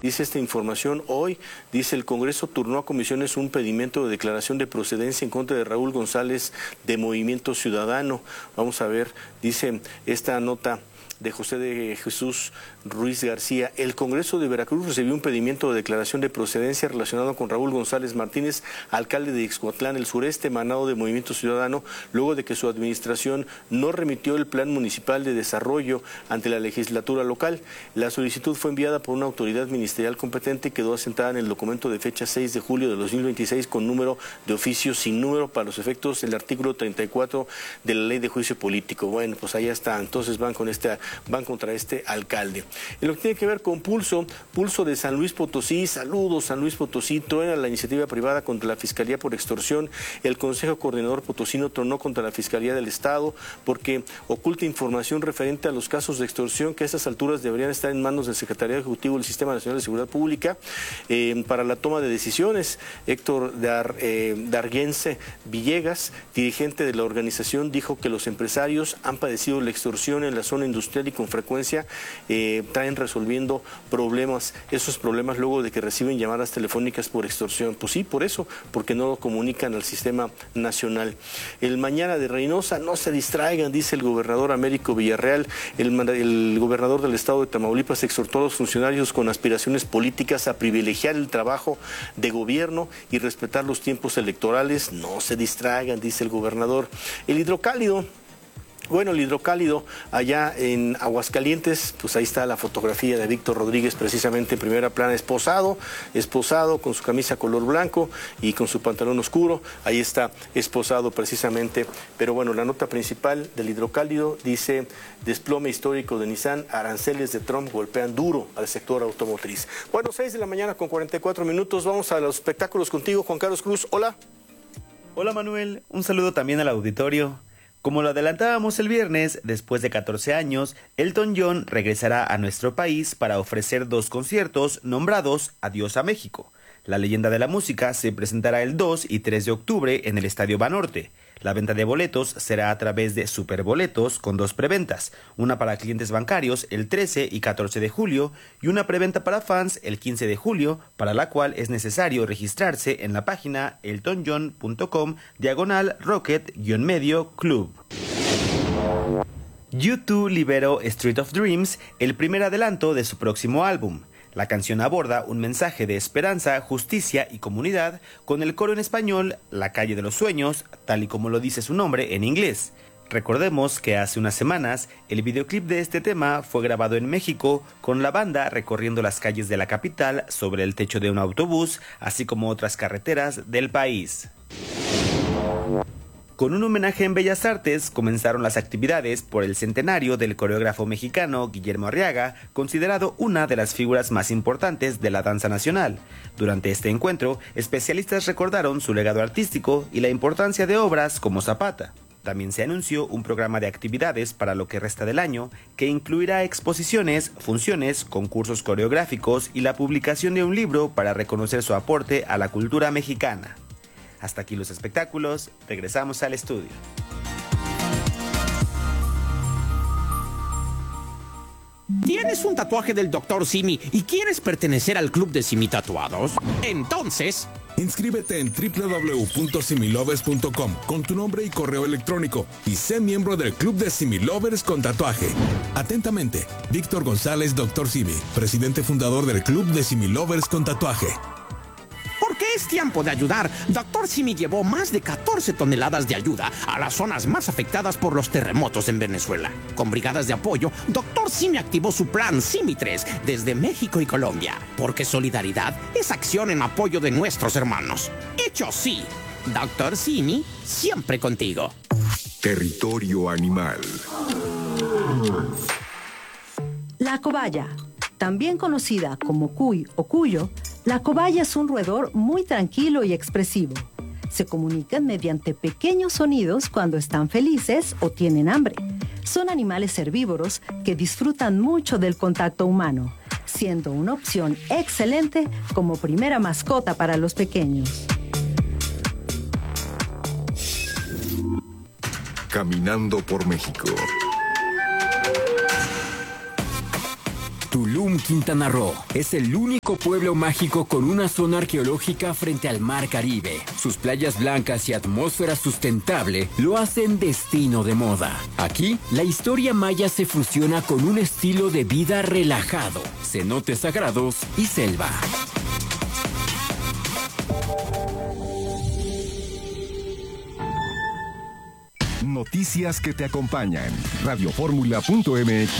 dice esta información, hoy, dice el Congreso turnó a comisiones un pedimento de declaración de procedencia en contra de Raúl González de Movimiento Ciudadano. Vamos a ver, dice esta nota de José de Jesús Ruiz García. El Congreso de Veracruz recibió un pedimento de declaración de procedencia relacionado con Raúl González Martínez, alcalde de Ixcoatlán, el sureste, emanado de Movimiento Ciudadano, luego de que su administración no remitió el Plan Municipal de Desarrollo ante la legislatura local. La solicitud fue enviada por una autoridad ministerial competente y quedó asentada en el documento de fecha 6 de julio de 2026 con número de oficio sin número para los efectos del artículo 34 de la Ley de Juicio Político. Bueno, pues allá está, entonces van contra este alcalde. En lo que tiene que ver con Pulso de San Luis Potosí, saludos San Luis Potosí, truena la iniciativa privada contra la Fiscalía por extorsión. El Consejo Coordinador Potosino tronó contra la Fiscalía del Estado porque oculta información referente a los casos de extorsión que a estas alturas deberían estar en manos del Secretariado Ejecutivo del Sistema Nacional de Seguridad Pública para la toma de decisiones. Héctor Darguense Villegas, dirigente de la organización, dijo que los empresarios han padecido la extorsión en la zona industrial y con frecuencia traen resolviendo problemas, esos problemas luego de que reciben llamadas telefónicas por extorsión. Pues sí, por eso, porque no lo comunican al sistema nacional. El mañana de Reynosa, no se distraigan, dice el gobernador Américo Villarreal. El gobernador del estado de Tamaulipas exhortó a los funcionarios con aspiraciones políticas a privilegiar el trabajo de gobierno y respetar los tiempos electorales. No se distraigan, dice el gobernador. El hidrocálido. Bueno, el hidrocálido allá en Aguascalientes, pues ahí está la fotografía de Víctor Rodríguez precisamente en primera plana, esposado con su camisa color blanco y con su pantalón oscuro, ahí está esposado precisamente. Pero bueno, la nota principal del hidrocálido dice: desplome histórico de Nissan, aranceles de Trump golpean duro al sector automotriz. Bueno, 6 de la mañana con 44 minutos, vamos a los espectáculos contigo, Juan Carlos Cruz, hola. Hola Manuel, un saludo también al auditorio. Como lo adelantábamos el viernes, después de 14 años, Elton John regresará a nuestro país para ofrecer 2 conciertos nombrados Adiós a México. La leyenda de la música se presentará el 2 y 3 de octubre en el Estadio Banorte. La venta de boletos será a través de Superboletos con 2 preventas, una para clientes bancarios el 13 y 14 de julio y una preventa para fans el 15 de julio, para la cual es necesario registrarse en la página eltonjohn.com/rocket-medio club. U2 liberó Street of Dreams, el primer adelanto de su próximo álbum. La canción aborda un mensaje de esperanza, justicia y comunidad con el coro en español, La calle de los sueños, tal y como lo dice su nombre en inglés. Recordemos que hace unas semanas el videoclip de este tema fue grabado en México con la banda recorriendo las calles de la capital sobre el techo de un autobús, así como otras carreteras del país. Con un homenaje en Bellas Artes, comenzaron las actividades por el centenario del coreógrafo mexicano Guillermo Arriaga, considerado una de las figuras más importantes de la danza nacional. Durante este encuentro, especialistas recordaron su legado artístico y la importancia de obras como Zapata. También se anunció un programa de actividades para lo que resta del año, que incluirá exposiciones, funciones, concursos coreográficos y la publicación de un libro para reconocer su aporte a la cultura mexicana. Hasta aquí los espectáculos, regresamos al estudio. ¿Tienes un tatuaje del Dr. Simi y quieres pertenecer al club de Simi Tatuados? Entonces, inscríbete en www.similovers.com con tu nombre y correo electrónico y sé miembro del club de Similovers con tatuaje. Atentamente, Víctor González, Dr. Simi, presidente fundador del club de Similovers con tatuaje. porque es tiempo de ayudar. Dr. Simi llevó más de 14 toneladas de ayuda a las zonas más afectadas por los terremotos en Venezuela. Con brigadas de apoyo, Dr. Simi activó su plan Simi 3 desde México y Colombia, porque solidaridad es acción en apoyo de nuestros hermanos. Hecho sí, Dr. Simi, siempre contigo. Territorio animal. La cobaya, también conocida como cuy o cuyo, la cobaya es un roedor muy tranquilo y expresivo. Se comunican mediante pequeños sonidos cuando están felices o tienen hambre. Son animales herbívoros que disfrutan mucho del contacto humano, siendo una opción excelente como primera mascota para los pequeños. Caminando por México. Tulum, Quintana Roo. Es el único pueblo mágico con una zona arqueológica frente al Mar Caribe. Sus playas blancas y atmósfera sustentable lo hacen destino de moda. Aquí, la historia maya se fusiona con un estilo de vida relajado, cenotes sagrados y selva. Noticias que te acompañan. Radioformula.mx.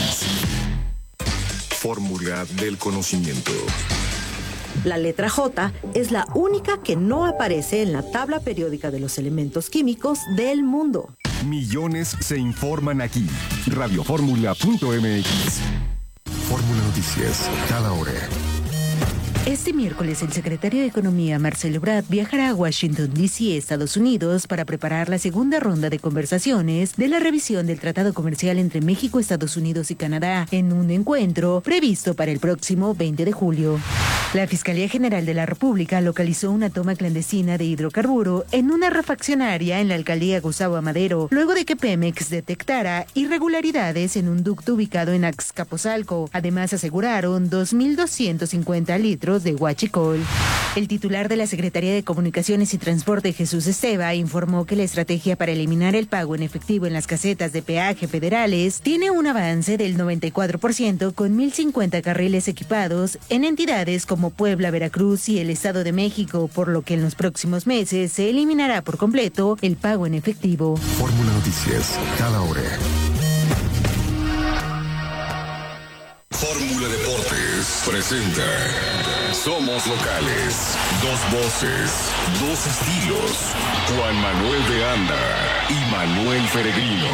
Fórmula del conocimiento. La letra J es la única que no aparece en la tabla periódica de los elementos químicos del mundo. Millones se informan aquí. Radioformula.mx. Fórmula Noticias, cada hora. Este miércoles, el secretario de Economía, Marcelo Ebrard, viajará a Washington, D.C., Estados Unidos, para preparar la segunda ronda de conversaciones de la revisión del Tratado Comercial entre México, Estados Unidos y Canadá, en un encuentro previsto para el próximo 20 de julio. La Fiscalía General de la República localizó una toma clandestina de hidrocarburo en una refaccionaria en la alcaldía Gustavo Amadero, luego de que Pemex detectara irregularidades en un ducto ubicado en Azcapotzalco. Además, aseguraron 2.250 litros de huachicol. El titular de la Secretaría de Comunicaciones y Transporte, Jesús Esteva, informó que la estrategia para eliminar el pago en efectivo en las casetas de peaje federales tiene un avance del 94% con 1.050 carriles equipados en entidades como Puebla, Veracruz y el Estado de México, por lo que en los próximos meses se eliminará por completo el pago en efectivo. Fórmula Noticias, cada hora. Fórmula Deportes presenta Somos Locales. Dos voces, dos estilos. Juan Manuel de Anda y Manuel Peregrino.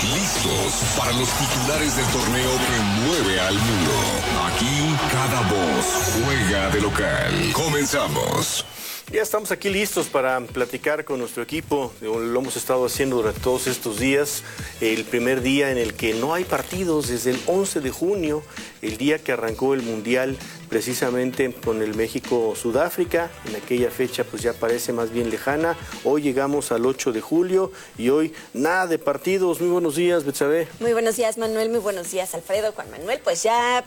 Listos para los titulares del torneo que mueve al mundo. Aquí cada voz juega de local. Comenzamos. Ya estamos aquí listos para platicar con nuestro equipo. Lo hemos estado haciendo durante todos estos días. El primer día en el que no hay partidos desde el 11 de junio, el día que arrancó el Mundial precisamente con el México-Sudáfrica. En aquella fecha pues ya parece más bien lejana. Hoy llegamos al 8 de julio y hoy nada de partidos. Muy buenos días, Betsabe. Muy buenos días, Manuel. Muy buenos días, Alfredo. Juan Manuel, pues ya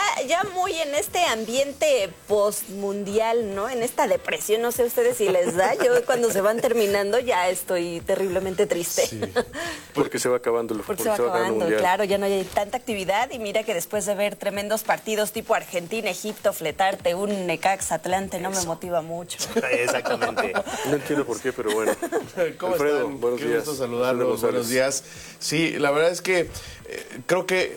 muy en este ambiente post-mundial, ¿no? En esta depresión, no sé ustedes si les da. Yo cuando se van terminando ya estoy terriblemente triste. Sí, porque se va acabando el Porque se va acabando, claro, ya no hay tanta actividad y mira que después de ver tremendos partidos tipo Argentina, Egipto, Fletarte, un Necaxa, Atlante, no me motiva mucho. Exactamente. No entiendo por qué, pero bueno. ¿Cómo Alfredo, están? buenos Qué días. gusto saludarlos, buenos días. Sí, la verdad es que creo que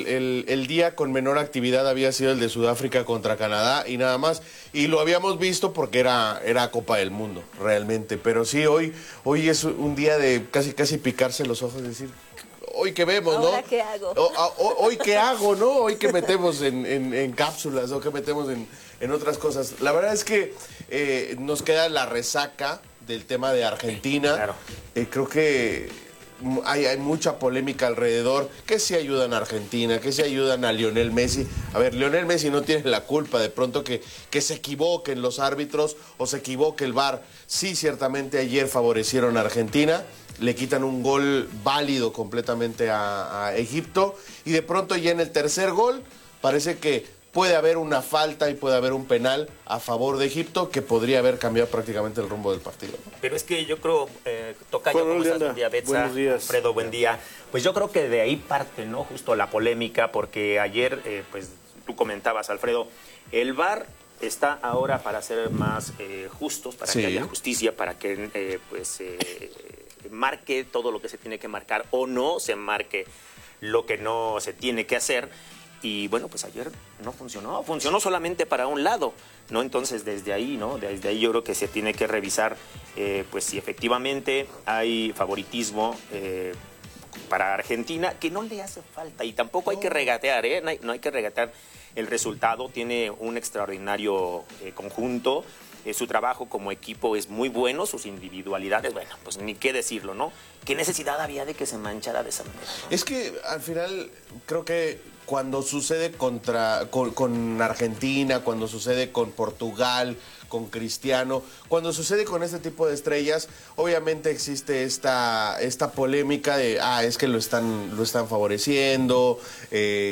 el día con menor actividad había sido el de Sudáfrica contra Canadá y nada más. Y lo habíamos visto porque era Copa del Mundo, realmente. Pero sí, hoy es un día de casi picarse los ojos y decir... Hoy que vemos, ¿no? ¿Ahora qué hago? Hoy qué hago, ¿no? Hoy que metemos en cápsulas o que metemos en otras cosas. La verdad es que nos queda la resaca del tema de Argentina. Claro. Creo que hay mucha polémica alrededor. Que si ayudan a Argentina, que si ayudan a Lionel Messi. A ver, Lionel Messi no tiene la culpa de pronto que se equivoquen los árbitros o se equivoque el VAR. Sí, ciertamente ayer favorecieron a Argentina. Le quitan un gol válido completamente a Egipto y de pronto ya en el tercer gol parece que puede haber una falta y puede haber un penal a favor de Egipto que podría haber cambiado prácticamente el rumbo del partido, ¿no? Pero es que yo creo, Tocayo, ¿cómo estás? Buen día, Betsa. Buenos días. Alfredo, buen día. Pues yo creo que de ahí parte, ¿no? Justo la polémica, porque ayer, pues tú comentabas, Alfredo, el VAR está ahora para ser más justos, para que haya justicia, para que, marque todo lo que se tiene que marcar o no se marque lo que no se tiene que hacer. Y bueno, pues ayer no funcionó solamente para un lado, ¿no? Entonces desde ahí, ¿no? Desde ahí yo creo que se tiene que revisar, pues si efectivamente hay favoritismo para Argentina, que no le hace falta y tampoco hay que regatear, no hay que regatear el resultado. Tiene un extraordinario conjunto. Su trabajo como equipo es muy bueno, sus individualidades, bueno, pues ni qué decirlo, ¿no? ¿Qué necesidad había de que se manchara de esa manera, ¿no? Es que al final creo que cuando sucede con Argentina, cuando sucede con Portugal, con Cristiano, cuando sucede con este tipo de estrellas, obviamente existe esta polémica de, es que lo están favoreciendo,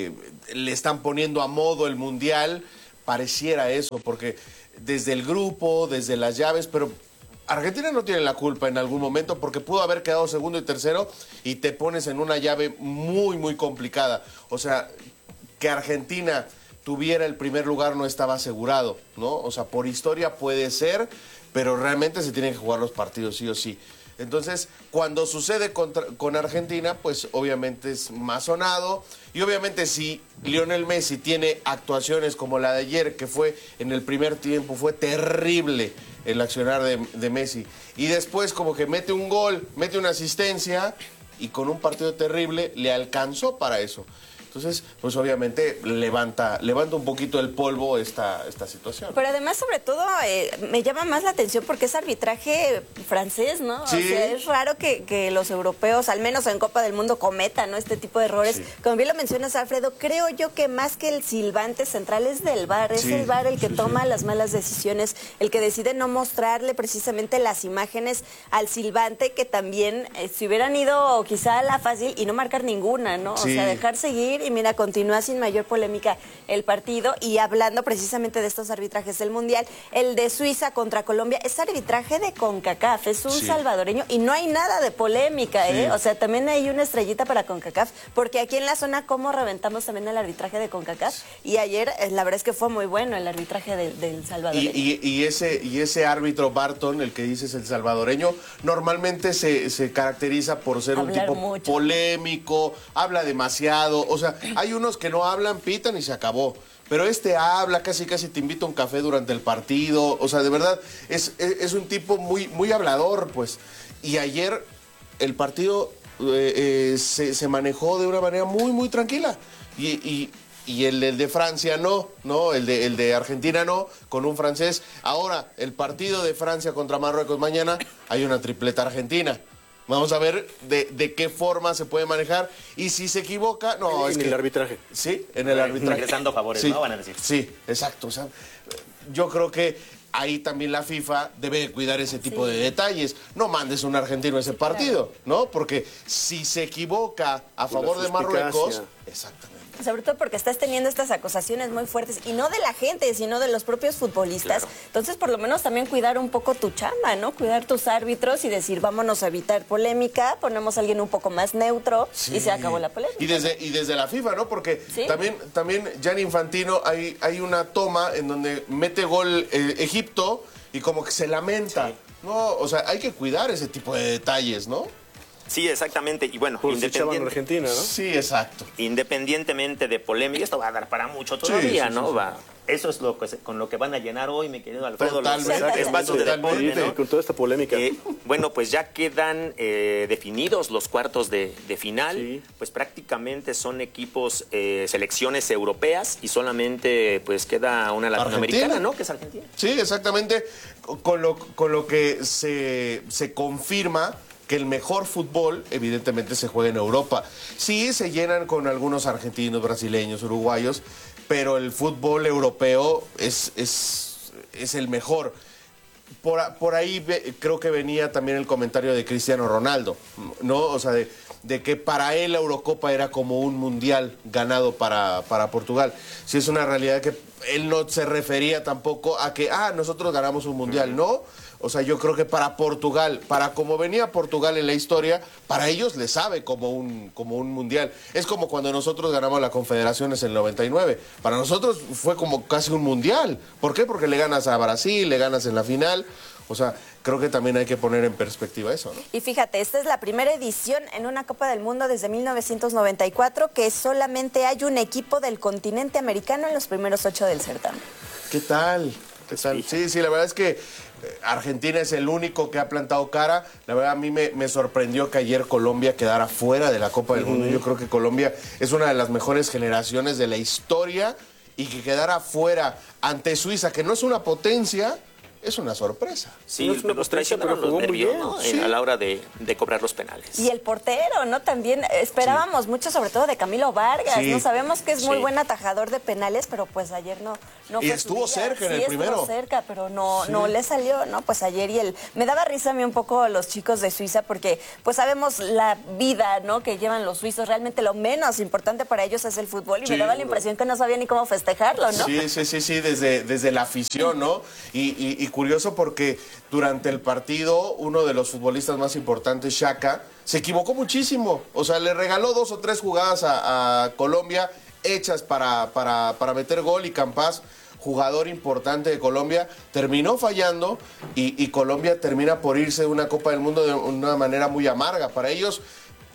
le están poniendo a modo el Mundial, pareciera eso, porque desde el grupo, desde las llaves, pero Argentina no tiene la culpa en algún momento porque pudo haber quedado segundo y tercero y te pones en una llave muy, muy complicada. O sea, que Argentina tuviera el primer lugar no estaba asegurado, ¿no? O sea, por historia puede ser, pero realmente se tienen que jugar los partidos sí o sí. Entonces, cuando sucede con Argentina, pues obviamente es más sonado. Y obviamente si Lionel Messi tiene actuaciones como la de ayer, que fue en el primer tiempo, fue terrible el accionar de Messi. Y después como que mete un gol, mete una asistencia y con un partido terrible le alcanzó para eso. Entonces, pues obviamente levanta un poquito el polvo esta situación. Pero además, sobre todo, me llama más la atención porque es arbitraje francés, ¿no? Sí. O sea, es raro que los europeos, al menos en Copa del Mundo, cometan, ¿no?, este tipo de errores. Sí. Como bien lo mencionas, Alfredo, creo yo que más que el silbante central es del VAR. Es el VAR el que toma las malas decisiones, el que decide no mostrarle precisamente las imágenes al silbante, que también si hubieran ido quizá a la fácil y no marcar ninguna, ¿no? Sí. O sea, dejar seguir. Y mira, continúa sin mayor polémica el partido. Y hablando precisamente de estos arbitrajes del Mundial, el de Suiza contra Colombia es arbitraje de CONCACAF, es un salvadoreño y no hay nada de polémica, ¿eh? O sea, también hay una estrellita para CONCACAF, porque aquí en la zona como reventamos también el arbitraje de CONCACAF, y ayer la verdad es que fue muy bueno el arbitraje del salvadoreño. Y ese árbitro Barton, el que dices el salvadoreño, normalmente se caracteriza por ser un tipo mucho, polémico, habla demasiado, o sea, hay unos que no hablan, pitan y se acabó. Pero este habla, casi te invita a un café durante el partido. O sea, de verdad, es un tipo muy, muy hablador, pues. Y ayer el partido se manejó de una manera muy, muy tranquila. Y el de Francia no, el de Argentina no, con un francés. Ahora, el partido de Francia contra Marruecos mañana, hay una tripleta argentina. Vamos a ver de qué forma se puede manejar. Y si se equivoca, no, es que el arbitraje. Sí, en el arbitraje. Regresando favores, sí, ¿no? Van a decir. Sí, exacto. O sea, yo creo que ahí también la FIFA debe cuidar ese tipo de detalles. No mandes un argentino a ese partido, ¿no? Porque si se equivoca a favor de Marruecos... Exactamente. Sobre todo porque estás teniendo estas acusaciones muy fuertes, y no de la gente, sino de los propios futbolistas. Claro. Entonces, por lo menos también cuidar un poco tu chamba, ¿no? Cuidar tus árbitros y decir, vámonos a evitar polémica, ponemos a alguien un poco más neutro y se acabó la polémica. Y desde la FIFA, ¿no? Porque también Gianni Infantino, hay una toma en donde mete gol Egipto y como que se lamenta, ¿no? O sea, hay que cuidar ese tipo de detalles, ¿no? Sí, exactamente. Y bueno, independientemente Argentina, ¿no? Sí, exacto. Independientemente de polémica, esto va a dar para mucho todavía, ¿no? Sí. Eso es con lo que van a llenar hoy, mi querido Alfredo, los espacios de deporte, ¿no? Con toda esta polémica. Bueno, pues ya quedan definidos los cuartos de final. Sí. Pues prácticamente son equipos, selecciones europeas, y solamente pues queda una latinoamericana, Argentina, ¿no? Que es Argentina. Sí, exactamente. Con lo que se confirma que el mejor fútbol, evidentemente, se juega en Europa. Sí, se llenan con algunos argentinos, brasileños, uruguayos, pero el fútbol europeo es el mejor. Por ahí creo que venía también el comentario de Cristiano Ronaldo, ¿no? O sea, de que para él la Eurocopa era como un mundial ganado para Portugal. Sí, es una realidad que él no se refería tampoco a que, nosotros ganamos un mundial, ¿no? O sea, yo creo que para Portugal, para como venía Portugal en la historia, para ellos les sabe como un mundial. Es como cuando nosotros ganamos la Confederaciones en el 99. Para nosotros fue como casi un mundial. ¿Por qué? Porque le ganas a Brasil, le ganas en la final. O sea, creo que también hay que poner en perspectiva eso, ¿no? Y fíjate, esta es la primera edición en una Copa del Mundo desde 1994 que solamente hay un equipo del continente americano en los primeros 8 del certamen. ¿Qué tal? ¿Qué tal? Sí, la verdad es que Argentina es el único que ha plantado cara. La verdad, a mí me sorprendió que ayer Colombia quedara fuera de la Copa del Mundo. Yo creo que Colombia es una de las mejores generaciones de la historia, y que quedara fuera ante Suiza, que no es una potencia, es una sorpresa. Sí, No es una los sorpresa, traicionaron pero los jugó muy nervios, bien. ¿no? Sí. A la hora de cobrar los penales. Y el portero, ¿no? También esperábamos mucho, sobre todo de Camilo Vargas, Sí. ¿no? Sabemos que es muy Sí. buen atajador de penales, pero pues ayer no Y fue su estuvo día. cerca en el Sí, primero. estuvo cerca, pero no le salió, ¿no? Pues ayer me daba risa a mí un poco los chicos de Suiza, porque pues sabemos la vida, ¿no? Que llevan los suizos. Realmente lo menos importante para ellos es el fútbol, y Sí. me daba la impresión que no sabía ni cómo festejarlo, ¿no? Sí, desde la afición, ¿no? Y curioso porque durante el partido, uno de los futbolistas más importantes, Xhaka, se equivocó muchísimo. O sea, le regaló 2 o 3 jugadas a Colombia hechas para meter gol, y Campás, jugador importante de Colombia, terminó fallando, y Colombia termina por irse de una Copa del Mundo de una manera muy amarga. Para ellos,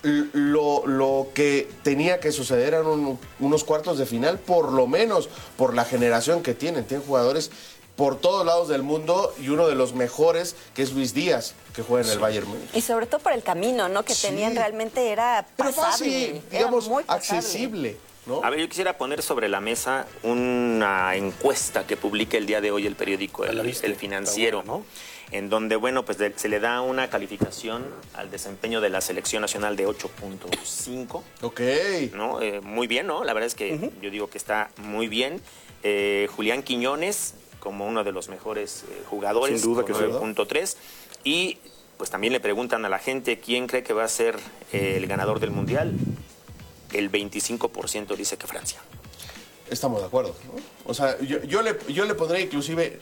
lo que tenía que suceder eran unos cuartos de final, por lo menos por la generación que tienen. Tienen jugadores por todos lados del mundo, y uno de los mejores, que es Luis Díaz, que juega en el Bayern Múnich. Y sobre todo por el camino, ¿no? Que tenían, realmente era Pero pasable. fácil, era digamos, muy pasable. accesible, ¿no? A ver, yo quisiera poner sobre la mesa una encuesta que publica el día de hoy el periódico El Financiero, ¿no? En donde, bueno, pues se le da una calificación al desempeño de la selección nacional de 8.5. Ok. ¿No? Muy bien, ¿no? La verdad es que yo digo que está muy bien. Julián Quiñones, como uno de los mejores jugadores, Sin duda con que sí. 9.3. Y pues también le preguntan a la gente quién cree que va a ser el ganador del Mundial. El 25% dice que Francia. Estamos de acuerdo, ¿no? O sea, yo le pondría inclusive,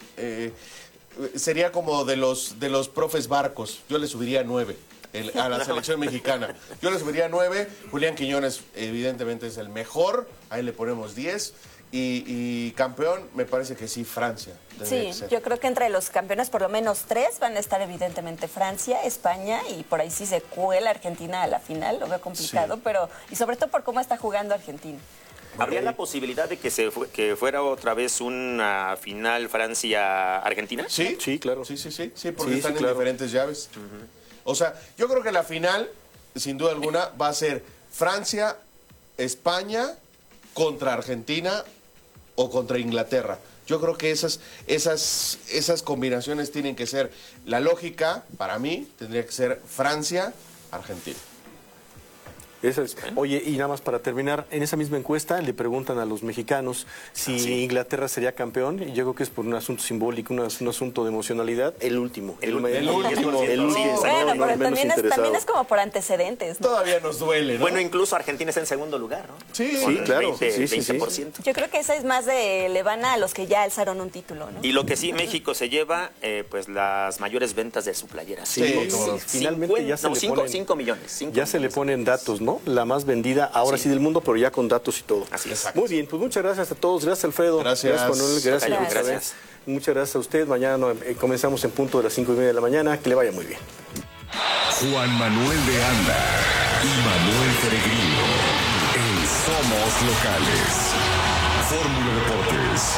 sería como de los profes Barcos, yo le subiría 9 a la selección mexicana. Yo le subiría 9, Julián Quiñones evidentemente es el mejor, ahí le ponemos 10, y campeón me parece que sí, Francia. Sí, yo creo que entre los campeones por lo menos 3 van a estar evidentemente Francia, España, y por ahí sí se cuela Argentina a la final, lo veo complicado, Sí. pero y sobre todo por cómo está jugando Argentina. ¿Habría la posibilidad de que fuera otra vez una final Francia-Argentina? Sí, Sí, claro. Sí, porque Sí, están sí, claro. en diferentes llaves. O sea, yo creo que la final, sin duda alguna, va a ser Francia, España contra Argentina o contra Inglaterra. Yo creo que esas combinaciones tienen que ser, la lógica, para mí, tendría que ser Francia, Argentina. Esa es. Oye, y nada más para terminar, en esa misma encuesta le preguntan a los mexicanos si Inglaterra sería campeón, y yo creo que es por un asunto simbólico, un asunto de emocionalidad. El último. El último. El último. Bueno, pero menos también interesado. es como por antecedentes, ¿no? Todavía nos duele, ¿no? Bueno, incluso Argentina está en segundo lugar, ¿no? Sí, Con sí, claro. 20%. Sí. 20%. Yo creo que esa es más le van a los que ya alzaron un título, ¿no? Y lo que sí, México se lleva, pues las mayores ventas de su playera. Sí, finalmente ya se le ponen- 5 millones. 5 Ya se le millones. ponen datos, ¿no? La más vendida ahora sí del mundo, pero ya con datos y todo. Así es. Muy bien, pues muchas gracias a todos. Gracias, Alfredo. Gracias. Manuel. Gracias, Tocayo, Elizabeth. gracias. Muchas gracias a usted. Mañana comenzamos en punto de las 5:30 de la mañana. Que le vaya muy bien. Juan Manuel de Anda y Manuel Peregrino en Somos Locales. Fórmula Deportes.